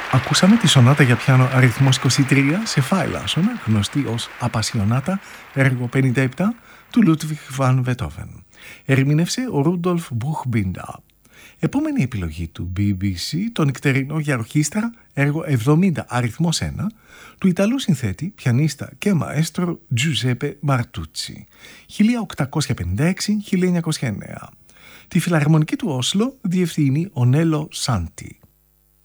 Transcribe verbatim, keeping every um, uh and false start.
Ακούσαμε τη σονάτα για πιάνο αριθμός είκοσι τρία σε φάι λάσονα, γνωστή ως Απασιονάτα, έργο πενήντα επτά του Λούντβιχ Βαν Μπετόβεν. Ερμήνευσε ο Ρούντολφ Μπухμπίντα. Επόμενη επιλογή του μπι μπι σι, το νυκτερινό για ορχήστρα, έργο εβδομήντα αριθμός ένα, του Ιταλού συνθέτη, πιανίστα και μαέστρο Τζουζέπε Μαρτούτσι, χίλια οκτακόσια πενήντα έξι με χίλια εννιακόσια εννέα. Τη φιλαρμονική του Όσλο διευθύνει ο Νέλο Σάντι.